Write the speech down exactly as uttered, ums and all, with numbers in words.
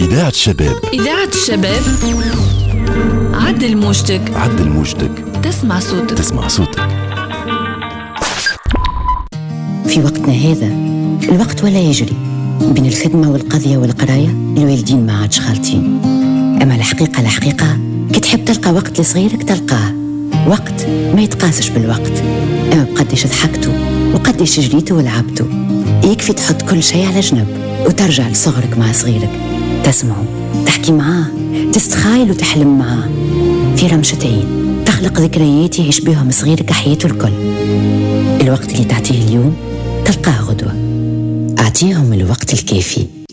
إذاعة الشباب. إذاعة الشباب. عدل موجتك. عدل موجتك. تسمع صوتك. تسمع صوتك. في وقتنا هذا الوقت ولا يجري بين الخدمة والقضية والقراية، الوالدين ما عادش خالطين. أما الحقيقة الحقيقة كي تحب تلقى وقت لصغيرك تلقاه، وقت ما يتقاسش بالوقت، أما بقديش ضحكتوا وقديش جريتوا ولعبتوا. يكفي تحط كل شيء على جنب وترجع لصغرك مع صغيرك، تسمعوا، تحكي معاه، تستخايل وتحلم معاه في رمشة عين، تخلق ذكريات يعيش بهم صغيرك حياته الكل. الوقت اللي تعطيه اليوم تلقاه غدوة. أعطيهم الوقت الكافي.